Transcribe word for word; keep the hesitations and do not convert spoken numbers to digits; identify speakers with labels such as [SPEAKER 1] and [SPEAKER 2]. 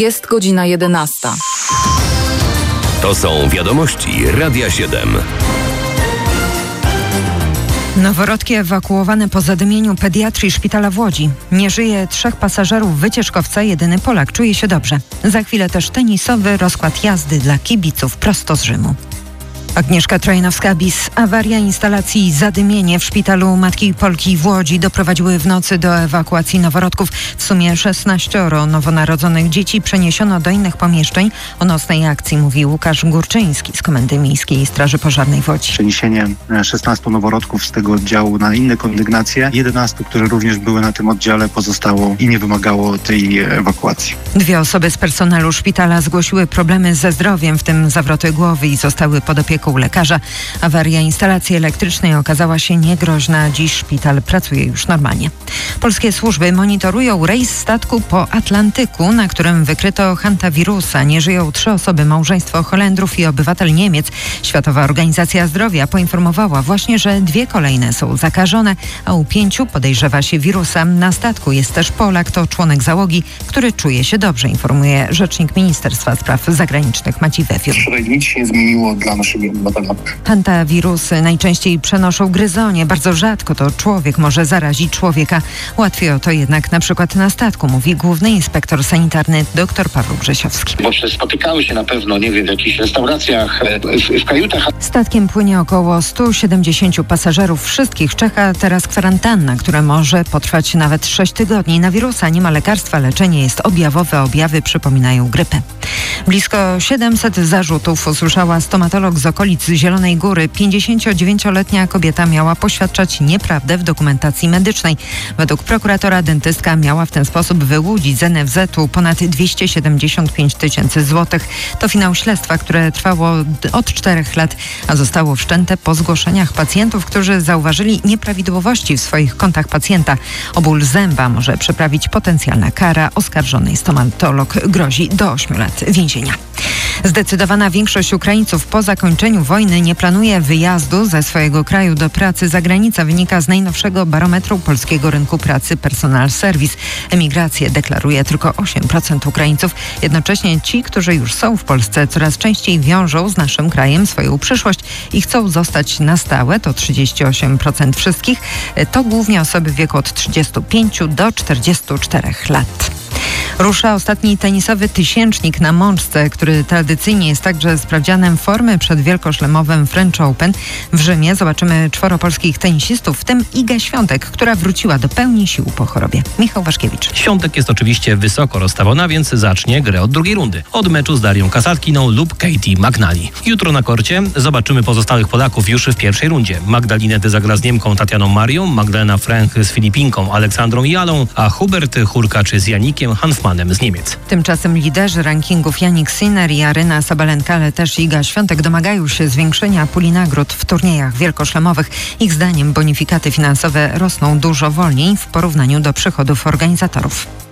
[SPEAKER 1] Jest godzina jedenasta.
[SPEAKER 2] To są wiadomości Radia siedem.
[SPEAKER 3] Noworodki ewakuowane po zadymieniu pediatrii szpitala w Łodzi. Nie żyje trzech pasażerów wycieczkowca, jedyny Polak czuje się dobrze. Za chwilę też tenisowy rozkład jazdy dla kibiców prosto z Rzymu. Agnieszka Trojanowska-Bis. Awaria instalacji zadymienie w szpitalu Matki Polki w Łodzi doprowadziły w nocy do ewakuacji noworodków. W sumie szesnaścioro nowonarodzonych dzieci przeniesiono do innych pomieszczeń. O nocnej akcji mówi Łukasz Górczyński z Komendy Miejskiej Straży Pożarnej w Łodzi.
[SPEAKER 4] Przeniesienie szesnastu noworodków z tego oddziału na inne kondygnacje. jedenastu, które również były na tym oddziale, pozostało i nie wymagało tej ewakuacji.
[SPEAKER 3] Dwie osoby z personelu szpitala zgłosiły problemy ze zdrowiem, w tym zawroty głowy, i zostały pod opieką u lekarza. Awaria instalacji elektrycznej okazała się niegroźna. Dziś szpital pracuje już normalnie. Polskie służby monitorują rejs statku po Atlantyku, na którym wykryto hantawirusa. Nie żyją trzy osoby, małżeństwo Holendrów i obywatel Niemiec. Światowa Organizacja Zdrowia poinformowała właśnie, że dwie kolejne są zakażone, a u pięciu podejrzewa się wirusa. Na statku jest też Polak, to członek załogi, który czuje się dobrze, informuje rzecznik Ministerstwa Spraw Zagranicznych Maciej Wewiór.
[SPEAKER 5] Wczoraj nic się nie zmieniło dla naszego obywatela.
[SPEAKER 3] Hantawirusy najczęściej przenoszą gryzonie. Bardzo rzadko to człowiek może zarazić człowieka. Łatwiej o to jednak na przykład na statku, mówi główny inspektor sanitarny dr Paweł Grzesiowski.
[SPEAKER 5] Bo spotykały się na pewno, nie wiem, w jakichś restauracjach, w, w kajutach.
[SPEAKER 3] Statkiem płynie około stu siedemdziesięciu pasażerów. Wszystkich czeka teraz kwarantanna, która może potrwać nawet sześć tygodni. Na wirusa nie ma lekarstwa, leczenie jest objawowe, objawy przypominają grypę. Blisko siedemset zarzutów usłyszała stomatolog z okolic Zielonej Góry. pięćdziesięciodziewięcioletnia kobieta miała poświadczać nieprawdę w dokumentacji medycznej. Według prokuratora dentystka miała w ten sposób wyłudzić z en ef zetu ponad dwieście siedemdziesiąt pięć tysięcy złotych. To finał śledztwa, które trwało od czterech lat, a zostało wszczęte po zgłoszeniach pacjentów, którzy zauważyli nieprawidłowości w swoich kontach pacjenta. O ból zęba może przyprawić potencjalna kara. Oskarżonej stomatolog grozi do ośmiu lat więzienia. Zdecydowana większość Ukraińców po zakończeniu wojny nie planuje wyjazdu ze swojego kraju do pracy za granicę, wynika z najnowszego barometru polskiego rynku pracy Personal Service. Emigrację deklaruje tylko osiem procent Ukraińców. Jednocześnie ci, którzy już są w Polsce, coraz częściej wiążą z naszym krajem swoją przyszłość i chcą zostać na stałe. To trzydzieści osiem procent wszystkich. To głównie osoby w wieku od trzydziestu pięciu do czterdziestu czterech lat. Rusza ostatni tenisowy tysięcznik na Mączce, który tradycyjnie jest także sprawdzianem formy przed wielkoszlemowym French Open. W Rzymie zobaczymy czworo polskich tenisistów, w tym Igę Świątek, która wróciła do pełni sił po chorobie. Michał Waszkiewicz.
[SPEAKER 6] Świątek jest oczywiście wysoko rozstawiona, więc zacznie grę od drugiej rundy. Od meczu z Darią Kasatkiną lub Katie McNally. Jutro na korcie zobaczymy pozostałych Polaków już w pierwszej rundzie. Magdalinety zagra z Niemką Tatianą Marią, Magdalena Frank z Filipinką Aleksandrą Jalą, a Hubert Hurkacz z Janikiem Hanfmanem z Niemiec.
[SPEAKER 3] Tymczasem liderzy rankingów Jannik Sinner i Aryna Sabalenka, ale też Iga Świątek domagają się zwiększenia puli nagród w turniejach wielkoszlemowych. Ich zdaniem bonifikaty finansowe rosną dużo wolniej w porównaniu do przychodów organizatorów.